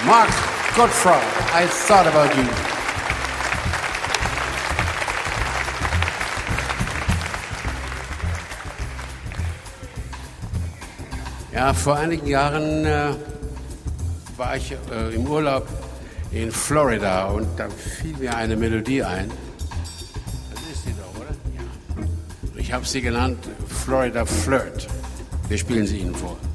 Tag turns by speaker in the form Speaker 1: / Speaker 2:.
Speaker 1: Mark Gottfried, I Thought About You. Ja, vor einigen Jahren war ich im Urlaub in Florida und da fiel mir eine Melodie ein. Das ist sie doch, oder? Ja. Ich habe sie genannt Florida Flirt. Wir spielen sie Ihnen vor.